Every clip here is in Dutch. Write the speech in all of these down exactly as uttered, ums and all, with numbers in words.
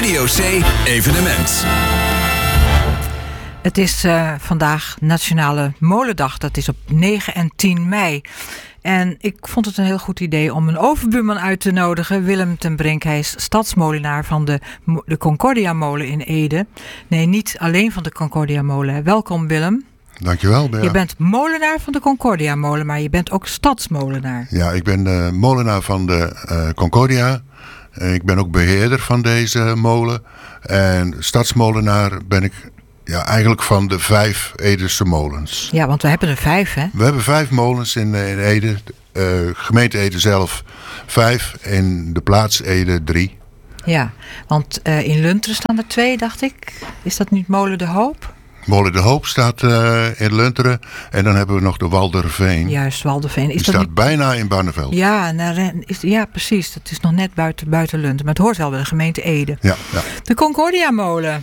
Radio C Evenement. Het is uh, vandaag Nationale Molendag. Dat is op negen en tien mei. En ik vond het een heel goed idee om een overbuurman uit te nodigen. Willem ten Brink, hij is stadsmolenaar van de, de Concordia Molen in Ede. Nee, niet alleen van de Concordia Molen. Welkom Willem. Dankjewel, Bea. Je bent molenaar van de Concordia Molen, maar je bent ook stadsmolenaar. Ja, ik ben de molenaar van de uh, Concordia. Ik ben ook beheerder van deze molen. En stadsmolenaar ben ik ja, eigenlijk van de vijf Edese molens. Ja, want we hebben er vijf, hè? We hebben vijf molens in, in Ede. Uh, gemeente Ede zelf vijf. In de plaats Ede drie. Ja, want uh, in Lunteren staan er twee, dacht ik. Is dat niet Molen de Hoop? Molen de Hoop staat uh, in Lunteren. En dan hebben we nog de Walderveen. Juist, Walderveen. Is Die dat staat niet... bijna in Barneveld. Ja, nou, is, ja, precies. Dat is nog net buiten, buiten Lunteren. Maar het hoort wel bij de gemeente Ede. Ja, ja. De Concordia Molen.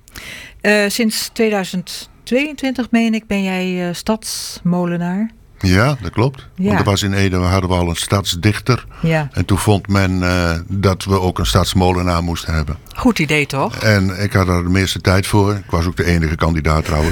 Uh, sinds tweeduizend tweeëntwintig, meen ik, ben jij uh, stadsmolenaar. Ja, dat klopt. Ja. Want er was in Ede, we hadden we al een stadsdichter. Ja. En toen vond men uh, dat we ook een stadsmolenaar moesten hebben. Goed idee, toch? En ik had er de meeste tijd voor. Ik was ook de enige kandidaat trouwens.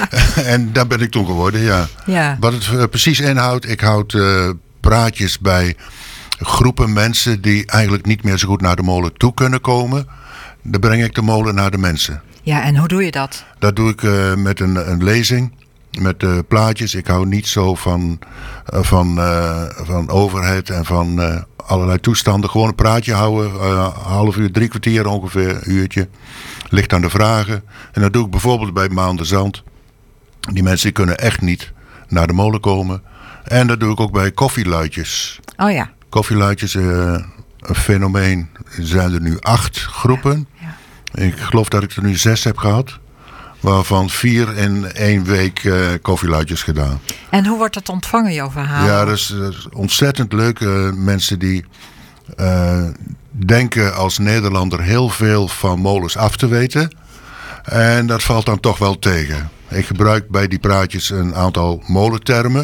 En daar ben ik toen geworden, ja. Ja. Wat het uh, precies inhoudt, ik houd uh, praatjes bij groepen mensen die eigenlijk niet meer zo goed naar de molen toe kunnen komen. Dan breng ik de molen naar de mensen. Ja, en hoe doe je dat? Dat doe ik uh, met een, een lezing. Met uh, plaatjes. Ik hou niet zo van, uh, van, uh, van overheid en van uh, allerlei toestanden. Gewoon een praatje houden. Uh, half uur, drie kwartier ongeveer, een uurtje. Ligt aan de vragen. En dat doe ik bijvoorbeeld bij Maande Zand. Die mensen kunnen echt niet naar de molen komen. En dat doe ik ook bij koffieluidjes. Oh ja. Koffieluidjes, uh, een fenomeen. Er zijn er nu acht groepen. Ja, ja. Ik geloof dat ik er nu zes heb gehad. Waarvan vier in één week uh, koffieluidjes gedaan. En hoe wordt dat ontvangen, jouw verhaal? Ja, dat is, dat is ontzettend leuk. Uh, mensen die uh, denken als Nederlander heel veel van molens af te weten. En dat valt dan toch wel tegen. Ik gebruik bij die praatjes een aantal molentermen.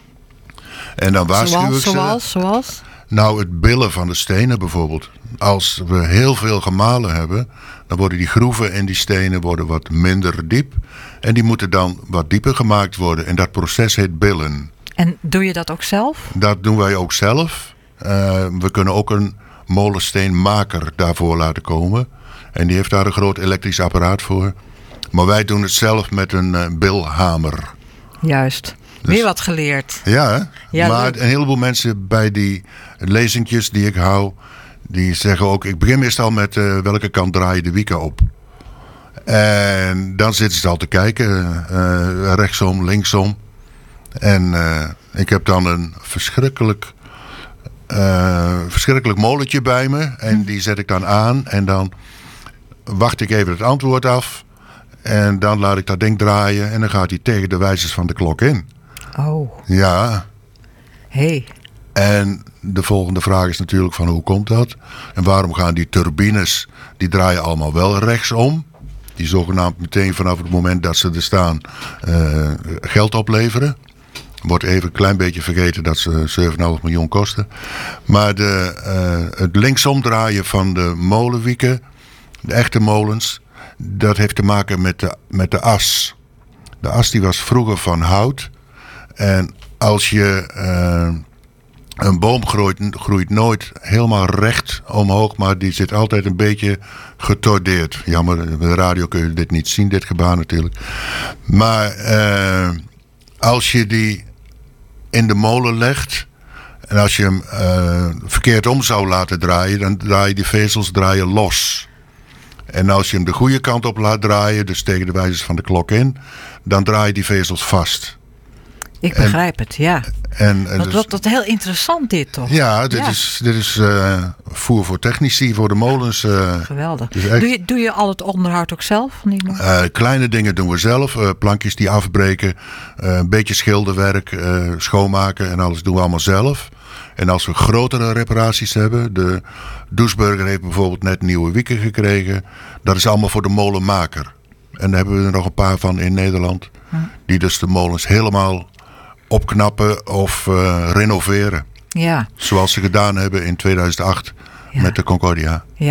En dan waarschuw ik ze. Zoals, zoals? Nou, het billen van de stenen bijvoorbeeld. Als we heel veel gemalen hebben, dan worden die groeven in die stenen worden wat minder diep. En die moeten dan wat dieper gemaakt worden. En dat proces heet billen. En doe je dat ook zelf? Dat doen wij ook zelf. Uh, we kunnen ook een molensteenmaker daarvoor laten komen. En die heeft daar een groot elektrisch apparaat voor. Maar wij doen het zelf met een uh, bilhamer. Juist. Dus, weer wat geleerd. Ja, hè? Ja, maar leuk. Een heleboel mensen bij die lezingjes die ik hou, die zeggen ook, ik begin meestal met uh, welke kant draai je de wieken op. En dan zitten ze al te kijken, uh, rechtsom, linksom. En uh, ik heb dan een verschrikkelijk, uh, verschrikkelijk molentje bij me. En die zet ik dan aan en dan wacht ik even het antwoord af. En dan laat ik dat ding draaien en dan gaat hij tegen de wijzers van de klok in. Oh. Ja. Hey. En de volgende vraag is natuurlijk van hoe komt dat? En waarom gaan die turbines, die draaien allemaal wel rechtsom? Die zogenaamd meteen vanaf het moment dat ze er staan uh, geld opleveren. Wordt even een klein beetje vergeten dat ze zeven komma vijf miljoen kosten. Maar de, uh, het linksom draaien van de molenwieken, de echte molens, dat heeft te maken met de, met de as. De as die was vroeger van hout. En als je uh, een boom groeit, groeit nooit helemaal recht omhoog, maar die zit altijd een beetje getordeerd. Jammer, met de radio kun je dit niet zien, dit gebaar natuurlijk. Maar uh, als je die in de molen legt en als je hem uh, verkeerd om zou laten draaien, dan draaien die vezels draaien los. En als je hem de goede kant op laat draaien, dus tegen de wijzers van de klok in, dan draai je die vezels vast. Ik begrijp en, het, ja. En, en dat, dus, dat, dat heel interessant dit toch? Ja, dit ja. is, dit is uh, voer voor technici, voor de molens. Uh, Geweldig. Dus echt, doe, je, doe je al het onderhoud ook zelf? Van die uh, kleine dingen doen we zelf. Uh, plankjes die afbreken. Uh, een beetje schilderwerk. Uh, schoonmaken en alles doen we allemaal zelf. En als we grotere reparaties hebben. De Doesburger heeft bijvoorbeeld net nieuwe wieken gekregen. Dat is allemaal voor de molenmaker. En daar hebben we er nog een paar van in Nederland. Hm. Die dus de molens helemaal opknappen of uh, renoveren. Ja. Zoals ze gedaan hebben in tweeduizend acht ja. met de Concordia. Ja.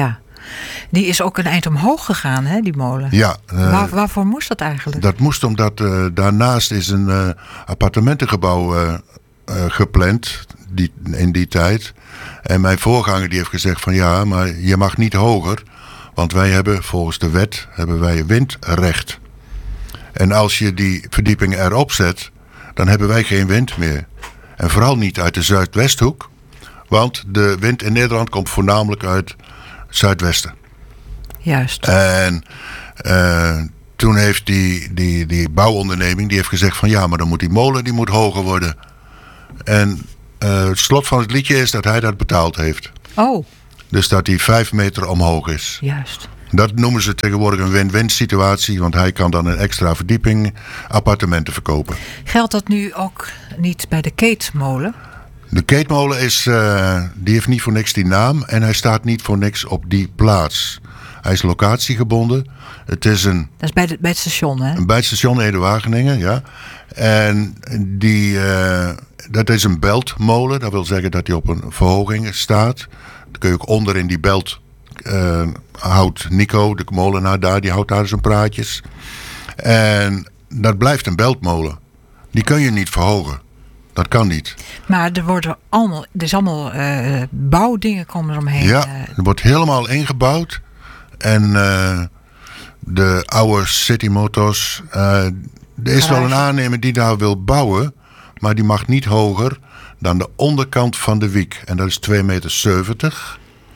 Die is ook een eind omhoog gegaan, hè, die molen. Ja. Uh, Waar, waarvoor moest dat eigenlijk? Dat moest omdat uh, daarnaast is een uh, appartementengebouw uh, uh, gepland die, in die tijd. En mijn voorganger die heeft gezegd van ja, maar je mag niet hoger. Want wij hebben volgens de wet hebben wij windrecht. En als je die verdieping erop zet, dan hebben wij geen wind meer. En vooral niet uit de Zuidwesthoek. Want de wind in Nederland komt voornamelijk uit Zuidwesten. Juist. En uh, toen heeft die, die, die bouwonderneming die heeft gezegd van ja, maar dan moet die molen die moet hoger worden. En uh, het slot van het liedje is dat hij dat betaald heeft. Oh. Dus dat hij vijf meter omhoog is. Juist. Dat noemen ze tegenwoordig een win-win situatie. Want hij kan dan een extra verdieping appartementen verkopen. Geldt dat nu ook niet bij de Keetmolen? De Keetmolen is, uh, die heeft niet voor niks die naam. En hij staat niet voor niks op die plaats. Hij is locatiegebonden. Het is een... Dat is bij, de, bij het station, hè? Bij het station Ede-Wageningen, ja. En die, uh, dat is een beltmolen. Dat wil zeggen dat hij op een verhoging staat. Dan kun je ook onder in die belt... Uh, houdt Nico, de molenaar daar, die houdt daar zijn praatjes. En dat blijft een beltmolen. Die kun je niet verhogen. Dat kan niet. Maar er worden allemaal, er is allemaal uh, bouwdingen komen eromheen. Ja, er wordt helemaal ingebouwd. En uh, de oude City Motors, uh, er is wel een aannemer die daar wil bouwen, maar die mag niet hoger dan de onderkant van de wiek. En dat is twee meter zeventig.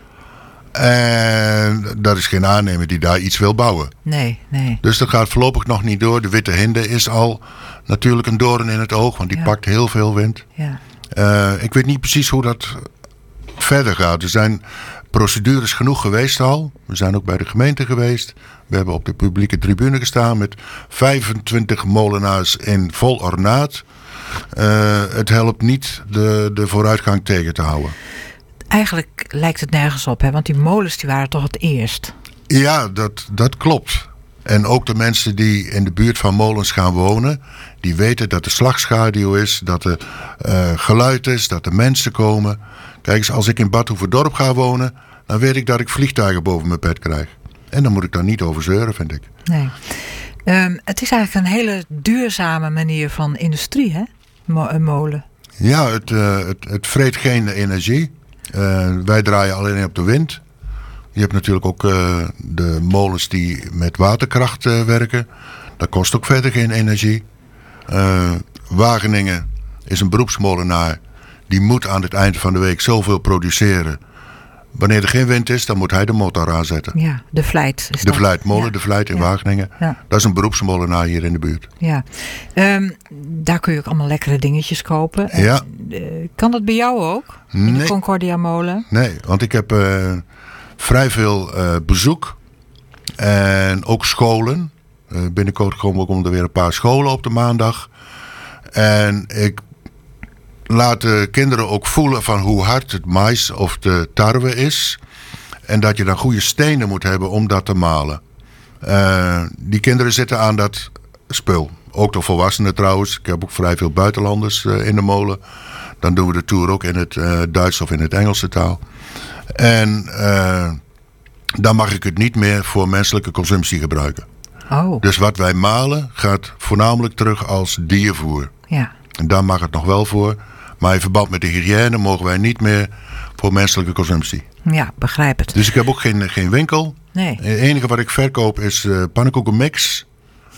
En dat is geen aannemer die daar iets wil bouwen. Nee, nee. Dus dat gaat voorlopig nog niet door. De witte hinde is al natuurlijk een doorn in het oog, want die ja. pakt heel veel wind. Ja. Uh, ik weet niet precies hoe dat verder gaat. Er zijn procedures genoeg geweest al. We zijn ook bij de gemeente geweest. We hebben op de publieke tribune gestaan met vijfentwintig molenaars in vol ornaat. Uh, het helpt niet de, de vooruitgang tegen te houden. Eigenlijk lijkt het nergens op, hè? Want die molens die waren toch het eerst? Ja, dat, dat klopt. En ook de mensen die in de buurt van molens gaan wonen, die weten dat er slagschaduw is, dat er uh, geluid is, dat er mensen komen. Kijk eens, als ik in Bad Hoeverdorp ga wonen, dan weet ik dat ik vliegtuigen boven mijn bed krijg. En dan moet ik daar niet over zeuren, vind ik. Nee. Um, het is eigenlijk een hele duurzame manier van industrie, hè? Mo- een molen. Ja, het, uh, het, het vreet geen energie. Uh, wij draaien alleen op de wind. Je hebt natuurlijk ook uh, de molens die met waterkracht uh, werken. Dat kost ook verder geen energie. Uh, Wageningen is een beroepsmolenaar. Die moet aan het eind van de week zoveel produceren. Wanneer er geen wind is, dan moet hij de motor aanzetten. Ja, de Vlijt. Is de Vlijtmolen, ja. de Vlijt in ja. Wageningen. Ja. Dat is een beroepsmolenaar hier in de buurt. Ja, um, daar kun je ook allemaal lekkere dingetjes kopen. Ja. Uh, kan dat bij jou ook? In nee. de Concordia molen? Nee, want ik heb uh, vrij veel uh, bezoek. En ook scholen. Uh, binnenkort komen er weer een paar scholen op de maandag. En ik laat de kinderen ook voelen van hoe hard het mais of de tarwe is. En dat je dan goede stenen moet hebben om dat te malen. Uh, die kinderen zitten aan dat spul. Ook de volwassenen trouwens. Ik heb ook vrij veel buitenlanders uh, in de molen. Dan doen we de tour ook in het uh, Duits of in het Engelse taal. En uh, dan mag ik het niet meer voor menselijke consumptie gebruiken. Oh. Dus wat wij malen gaat voornamelijk terug als diervoer. Ja. En daar mag het nog wel voor. Maar in verband met de hygiëne mogen wij niet meer voor menselijke consumptie. Ja, begrijp het. Dus ik heb ook geen, geen winkel. Nee. Het enige wat ik verkoop is uh, pannenkoekenmix.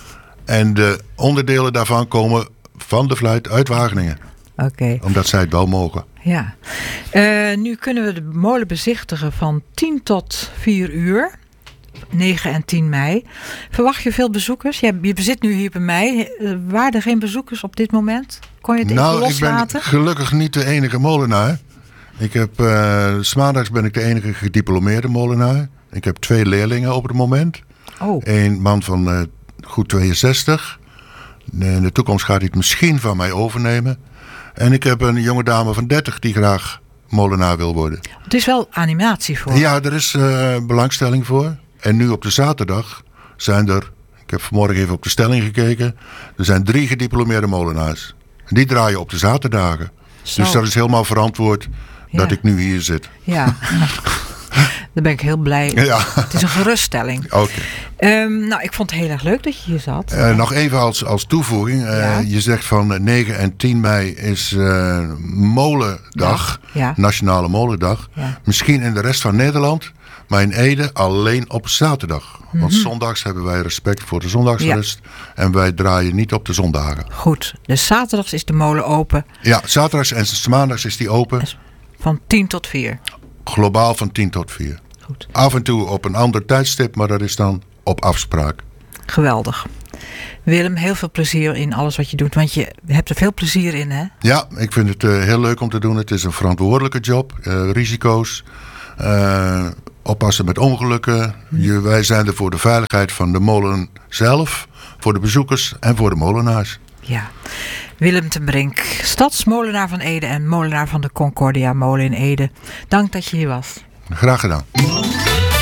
En de onderdelen daarvan komen van de Vlijt uit Wageningen. Oké. Okay. Omdat zij het wel mogen. Ja. Uh, nu kunnen we de molen bezichtigen van tien tot vier uur. negen en tien mei. Verwacht je veel bezoekers? Je, je zit nu hier bij mij. Uh, waren er geen bezoekers op dit moment? Kon je het nou, even loslaten? Ik ben gelukkig niet de enige molenaar. Ik heb, uh, 's maandags ben ik de enige gediplomeerde molenaar. Ik heb twee leerlingen op het moment. Oh. Een man van uh, goed tweeënzestig. In de toekomst gaat hij het misschien van mij overnemen. En ik heb een jonge dame van dertig die graag molenaar wil worden. Het is wel animatie voor. Ja, er is uh, belangstelling voor. En nu op de zaterdag zijn er, ik heb vanmorgen even op de stelling gekeken, er zijn drie gediplomeerde molenaars. Die draaien op de zaterdagen. Zo. Dus dat is helemaal verantwoord ja. dat ik nu hier zit. Ja. Daar ben ik heel blij. Ja. Het is een geruststelling. Oké. Okay. Um, nou, ik vond het heel erg leuk dat je hier zat. Uh, nog even als, als toevoeging. Uh, ja. Je zegt van negen en tien mei is uh, Molendag. Ja. Ja. Nationale Molendag. Ja. Misschien in de rest van Nederland. Maar in Ede alleen op zaterdag. Mm-hmm. Want zondags hebben wij respect voor de zondagsrust. Ja. En wij draaien niet op de zondagen. Goed. Dus zaterdags is de molen open. Ja, zaterdags en maandags is die open. Van tien tot vier. Globaal van tien tot vier. Goed. Af en toe op een ander tijdstip, maar dat is dan op afspraak. Geweldig. Willem, heel veel plezier in alles wat je doet. Want je hebt er veel plezier in, hè? Ja, ik vind het uh, heel leuk om te doen. Het is een verantwoordelijke job. Uh, risico's. Uh, oppassen met ongelukken. Je, wij zijn er voor de veiligheid van de molen zelf. Voor de bezoekers en voor de molenaars. Ja. Willem ten Brink, stadsmolenaar van Ede en molenaar van de Concordia Molen in Ede. Dank dat je hier was. Graag gedaan.